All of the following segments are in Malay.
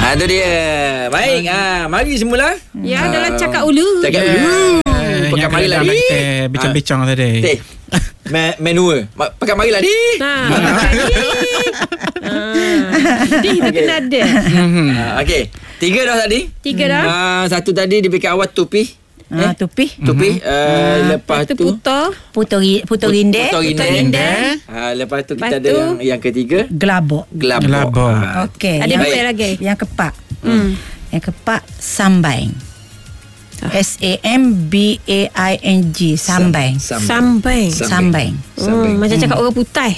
Itu dia. Baik. Mari semula. Ya, dalam cakap ulu. Cakap dulu. Pakai marilah di. Bincang-bincang tadi. Menu. Pakai marilah di. Jadi kita kena ada. Okey. 3 dah tadi. 3 dah. Satu tadi diberikan awak tupi. Tupi. Lepas tu Putu rinde. lepas tu kita ada yang ketiga. Gelabok. Okey. Ada 2 lagi. Yang keempat. Yang keempat Sambaing. Sambaing. Sambaing. Macam cakap orang putai.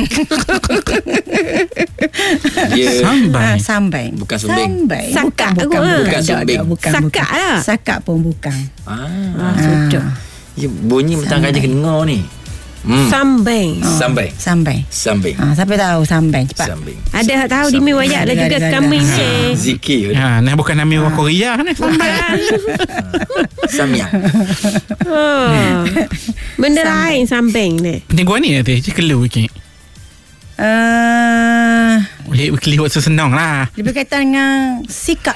Sambaing. Bukan sumbing. Sakak Bukan sumbing. Sakak lah. Sakak pun bukan. Sudah. Bunyi macam kaji dengar ni. Sambeng. Sambeng. Siapa tahu Sambaing? Cepat. Sambing. Ada tahu di Miwayak lah juga kami ni. Zikir. Nah bukan nama orang Korea ni. Samia. Benda lain sambeng ni. Penting gua ni nanti kelu sikit. Boleh keliwat senang lah. Dia berkaitan dengan sikap.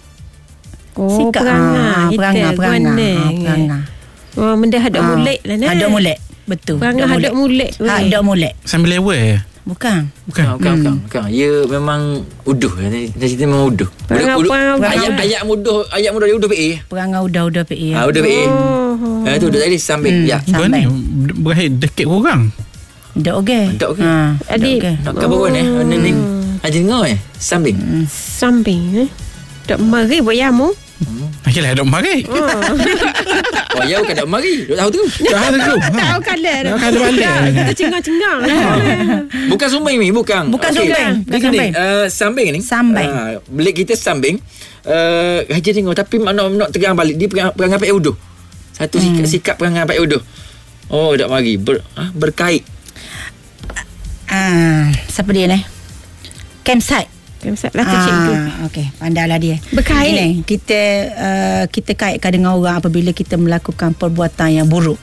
Perangai. Perangai. Benda hadap mulik lah ni. Hadap mulik. Betul. Perangai hadap mulik. Hadap mulik. Sambil level. Bukan. Bukan. Ya memang uduh. Cerita memang uduh. Ayat mudah dia uduh PA. Perangai udah PA. Udah PA. Itu udah tadi sambing. Ya. Gua ni berakhir dekat korang. Dok okey. Adik. Nak kau bawa ni. Aja dengar sambing. Sambing. Tak mari buat yamu. Ayolah dok mari. Ya bukan dok mari. Dok tahu tu. Tahu kalah. Kita cengang-cengang. Bukan sumbing ni, bukan. Bukan sumbing. Sambing ni. Bilik kita sambing. Haji tengok tapi nak tegang balik dia perangai pakai uduh. Satu sikap perangai pakai uduh. Oh, dak mari berkait. Siapa dia ni? Campsite lah tu cikgu. Okey, pandailah dia. Berkait. Ini, kita kaitkan dengan orang apabila kita melakukan perbuatan yang buruk.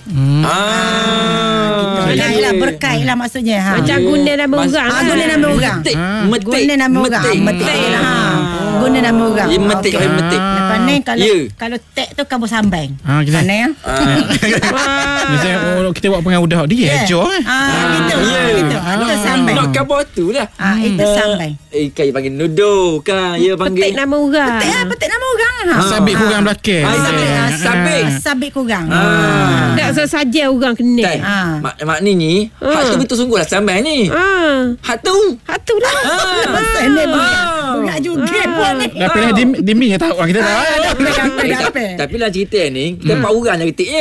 Berkait lah maksudnya. Macam guna nama orang. Guna nama orang. Guna nama orang. Guna nama orang. Metik. Lepas ni kalau tek tu kamu sambang. Kita. Mana ya? Misalnya kita buat pengen udah dia ajar. Gitu. Itu sambang. Nak kabar tu lah. Itu sambang. Kaya panggil nuduh kan. Ya panggil. Petik nama orang. Petik nama orang. Sabit kurang belakang. Sabit kurang. Tak saja orang kena. Maknanya hak tu betul sungguh lah sambal ni. Hak tu lah. Bukan juga buat ni. Tapi lah Dimi yang tahu. Kita tahu. Tapi lah cerita ni kita empat orang yang ketiknya.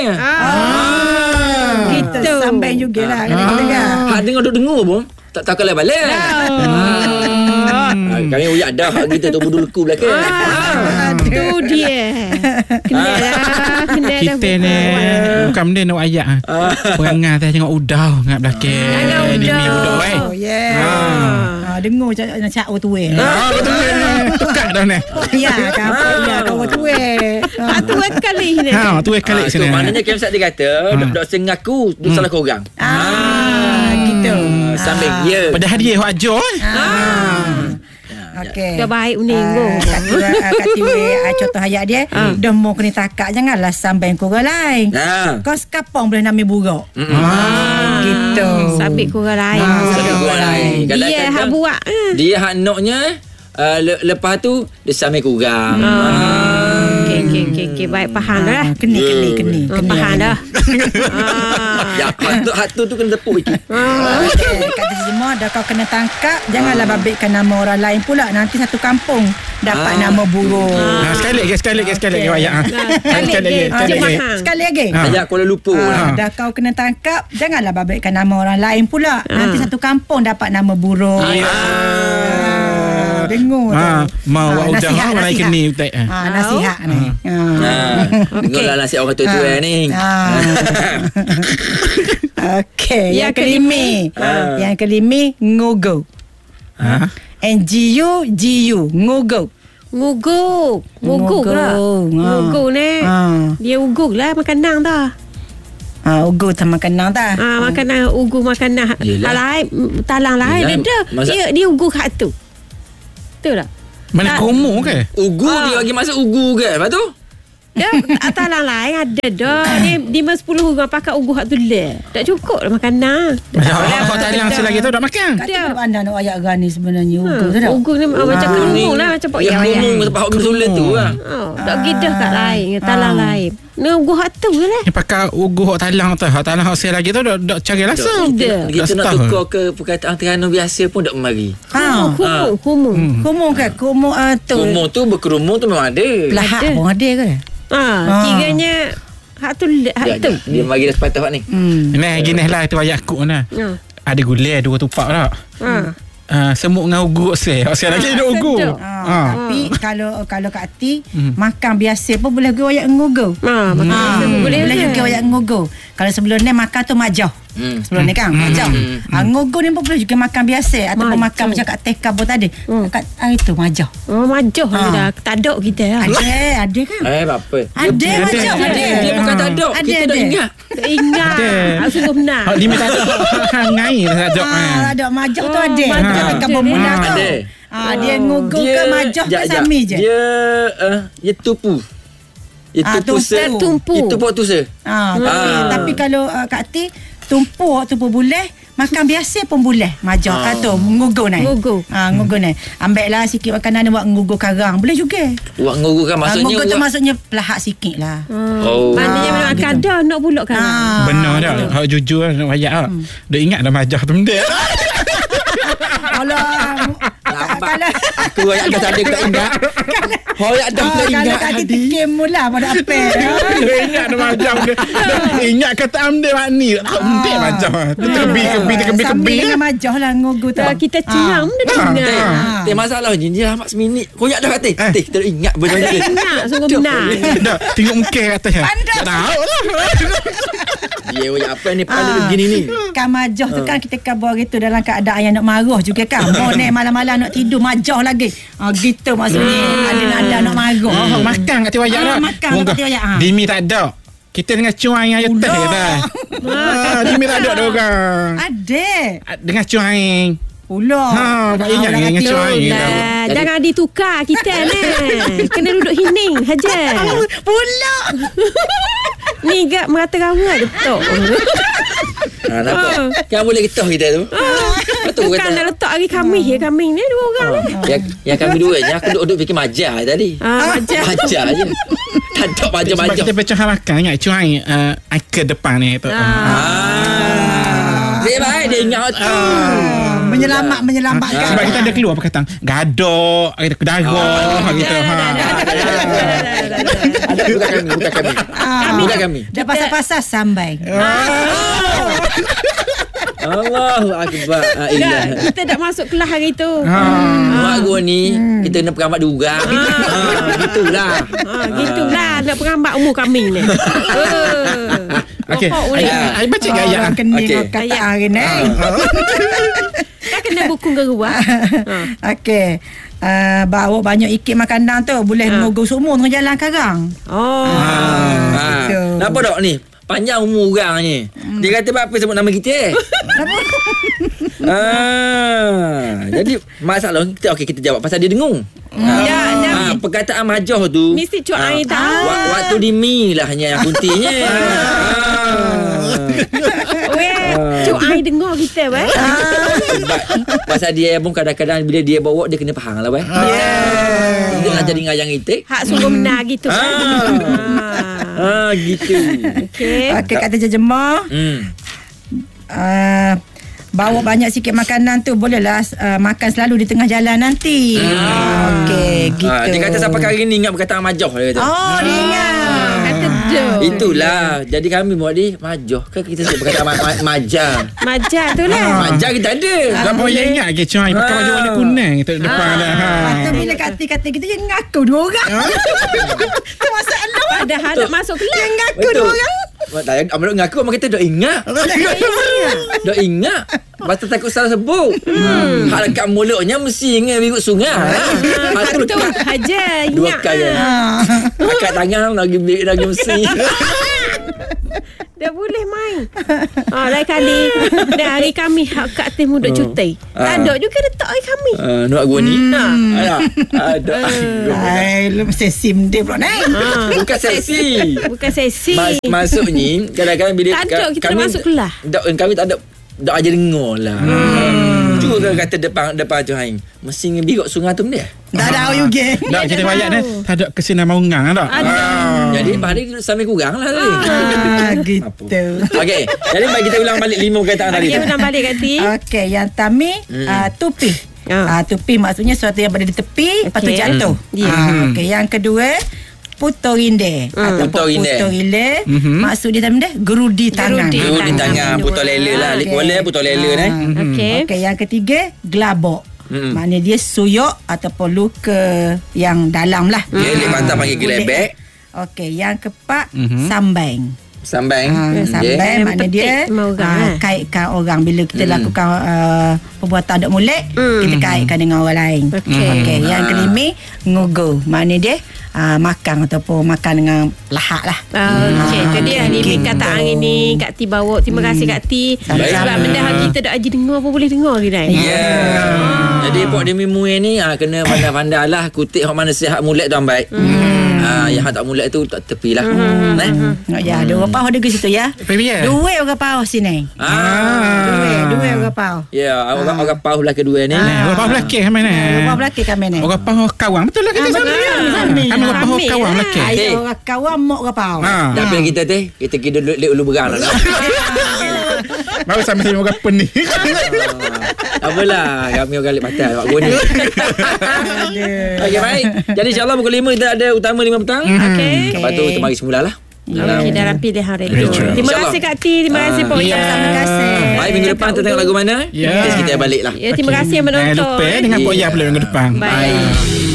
Kita sambal jugalah. Hak dengar pun tak tahu kalau balik. Kami uyak dah hak kita tu budulku belakang. Tu dia. Kena kita ni bukan benda nak ayat. Perangai tak tengok udau ngat belakang. Dimi udau dengar cak tu tukar dah ni. Ya kau tu tu kali ni. Tu kali sini. Maknanya Kemsat dia kata dok sengaku tu salah korang. Gitu. Sambing ya. Padahal dia hak ajar. Okey. Dah baik uning contoh ayat dia dah mau kena takak janganlah sampai korang lain. Kau sekapong boleh nama buruk. Gitu. Sabit korang lain. Dia hak buat. Dia hak noknya lepas tu dia sampai kurang. Okey baik faham dah. Kena. Faham dah. Ya hak tu kena tepuk sikit. Kata semua dah kau kena tangkap janganlah babitkan nama orang lain pula nanti satu kampung dapat nama buruk. Sekali lagi ayat. Sekali lagi. Ayat Kuala Lumpur. Dah kau kena tangkap janganlah babitkan nama orang lain pula nanti satu kampung dapat nama buruk. Dengar tu. Mau udah mana kini utai. Nasihat ni. Dengarlah nasihat orang tua-tua ni. Okey, yang kelima ngogo. NGU ngogo. Nguguk lah. Nguguk ni. Dia uguk lah makanan dah. Ugu sama makanan dah. Makanan ugu makanan lain talang lain beda. Dia ugu hak tu. Betul tak? Mana komo ke? Ugu dia bagi masuk ugu ke? Lepas tu? Dia atalan lain ada dah. Dia 5-10 orang pakai ugu hak tu le. Tak cukup lah makanan. Kau talang selagi tu dah makan. Kata pandang nak ayak gani sebenarnya ugu tu dah. Ugu ni macam kerumung lah. Macam pok yang kerumung tempat hak kesulit tu lah. Tak gidah kat lain. Talang lain. Ni ugu hak tu ke lah. Pakai ugu hak talang tu. Hak talang hak saya lagi tu dah cari langsung. Kita nak tukar ke perkataan Terengganu biasa pun tak mari. Kumung. Kumung ke? Kumung tu. Kumung tu berkerumung tu memang ada. Pelahak pun ada ke? Kiranya hak tu dia bagi dah sepatah hak ni. Ni gini lah tu ayat aku nah. Ada gulai 2 tupak tak. Semut dengan ugu saya lagi ada ugu. Tapi kalau Kak Ati makan biasa pun boleh gaya ngugu. Makan biasa pun boleh gaya ngugu. Kalau sebelum ni makan tu majah. Sebelum ni kan majah. Ngugu ni pun boleh juga makan biasa ataupun makan macam Kak Teka pun tadi. Kat itu majah. Majah dah tadok kita. Ada kan? Apa? Ada majah. Dia bukan tadok. Kita dah ingat. Ingat. Sungguh benar. Hak limit tadok. Ngai tadok. Tadok majah tu ada. Dekat Bermuda tu. Dia ngugu ke majah ke sami je. Dia tupu. Itu tumpuk tu se. Tapi kalau Kak Ti tumpuk tu pun boleh, makan biasa pun boleh. Majah tu ngugu ni. Ngugu ni. Ambil lah sikit makanan buat ngugu karang. Boleh juga. Buat ngugu kan maksudnya. Ngugu tu maksudnya pelahak sikit lah. Maknanya memang kadar nak pulak karang. Benar dah. Hak jujur nak wayak. Dah ingat dah majah tu benda. Kalau aku yang kata ada tak ingat. Hoyak dah tak ingat. Kalau tadi tekim mula pada apa. Ingat dah macam dia. Ingat kata amde mak ni. Amde macam. Terkebi. Dengan majah lah ngugu tu. Kita ciam dah ingat. Masalah je dia amat seminit. Hoyak dah kata. Tak ingat benda ni. Ingat sungguh benar. Dah tengok muka atas. Tak tahu lah. Dia hoyak apa ni pandai begini ni. Kan majah tu kan kita kan buat gitu dalam keadaan yang nak marah juga kan. Ni malam-malam nak tidur majah lagi. Gitu maksudnya. Ada nada nak marah. Makan kat tiwayak dah. Makan kat tiwayak. Dimi tak ada. Kita dengan cuai yang teh kata. Dimi tak ada orang. Ada. Dengan cuai. Pula. Tak ingat dengan cuai. Jangan ditukar kita ni. Kena duduk hening saja. Pula. Ni gak merata rawa betul. Nampak? Kan boleh getah kita tu. Bukan nak letak hari Khamis ya. Khamis ni 2 orang Yang kami dua je. Aku duduk fikir majah tadi. Majah je. Tak ada majah-majah. Kita pecah makan ingat cuai ke depan ni tu. Dia baik dia ingat tu. Menyelamatkan. Sebab kita ada keluar apa kata gadok, ada kedarah gitu. Ada bukan kami. Dah pasal-pasal sambai. Allahu akbar. Kita dah masuk kelas hari tu. Mak gua ni kita nak perambat juga. Gitulah. Gitulah nak perambat umur kami ni. Okey. Ai baca gaya. Okey. Kata hari ni. Kan kena buku geruah. Okey. Bawa banyak ikit makanan tu boleh ngugu semua tengah jalan karang. Kenapa dok ni? Panjang umur orang ni. Dia kata apa sebut nama kita? Jadi masalah kita jawab pasal dia dengung. Perkataan majah tu mesti cuk air tahu. Waktu di mi lah hanya yang kuntinya. Cuk air dengar kita weh. Pasal dia pun kadang-kadang bila dia bawa dia kena faham lah weh. Dia nak jadi ngayang itik. Hak sungguh benar gitu. Gitu. Okey. Kata jemah. Bawa banyak sikit makanan tu bolehlah makan selalu di tengah jalan nanti. Okey, gitu. Dia kata sampai kali ni ingat perkataan majah dia kata. Dia ingat. Kata itulah. Jadi kami buat ni majah ke kita sebut perkataan majah. Majah tu lah. Majah kita ada. Kamu yang ingat ke cuai pakai baju warna kuning kita depan dah. Lepas tu bila kata kita je ngaku 2 orang. Tu masalah. Padahal nak masuk kelas ngaku 2 orang. Amal ngaku mak kita dah ingat. Dah ingat. Pasal takut salah sebut. Hak dekat mulutnya mesti ingat biru sungai. Patut aja ingat. 2 kali. Dekat tangan lagi mesti. Dah boleh main Lain kali dan hari Khamis Kak Teh muda cuti. Tak ada juga letak hari Khamis. Nak gua ni. Ada. Mesti sim dia pula naik. Bukan seksi. Bukan seksi. Maksudnya kadang-kadang bila tak ada kita masuk kelas. Kami tak ada ajar dengar lah. Juga kata depan tu Haing. Mesin birok sungai tu dia. Tak ada you geng. Tak kita wayak ni. Tak ada kesinan maungang tak? Jadi hari sampai kurang lah tadi. Gitu. Okey. Jadi bagi kita ulang balik 5 perkataan tadi. Okey, ulang balik Kak Ti. Okey, yang tami tupi. Tupi maksudnya sesuatu yang berada di tepi lepas tu jatuh. Okey, yang kedua puto rinde ataupun puto rile. Maksud dia tadi gerudi tangan. Gerudi tangan, puto lele lah. Kuala puto lele ni. Okey, yang ketiga gelabok. Maknanya dia suyuk ataupun luka yang dalam lah. Dia pantas panggil gelebek. Okey, yang keempat sambang. Sambang. Sambang maknanya dia kaitkan orang. Bila kita lakukan perbuatan tak molek, kita kaitkan dengan orang lain. Okey, yang kelima ngogo. Maknanya dia makan ataupun makan dengan lahak lah. Okey, itu dia ni perkataan ini Kak Ti bawa. Terima kasih Kak Ti. Sebab benda kita dak aja dengar pun boleh dengar kita. Jadi pok demi muai ni kena pandai-pandai lah kutip hak mana sihat mulek tu baik. Yang tak mulek tu tak tepi lah. Ya, ada orang pau dekat situ ya. Dua orang pau sini. Dua orang pau. Ya, orang pau belah kedua ni. Orang pau belakang kami ni. Orang pau belakang kami ni. Orang pau kawan betul lah kita sama. Kami orang pau kawan belakang. Ayo orang kawan mok orang pau. Tapi kita kita duduk ulu berang dah. Baru sama-sama orang pening. Apalah, kami orang galik patah awak gua ni. Okey, baik. Jadi insya-Allah pukul 5 kita ada utama 5 petang. Okey. Lepas tu kita mari semula lah. Okey, dalam pilihan radio. Terima kasih Kak Ti. Terima kasih Pok Jan. Terima kasih. Baik, minggu depan kita tengok lagu mana? Kita balik lah. Terima kasih yang menonton. Jangan lupa dengan Pok Jan pula minggu depan. Baik.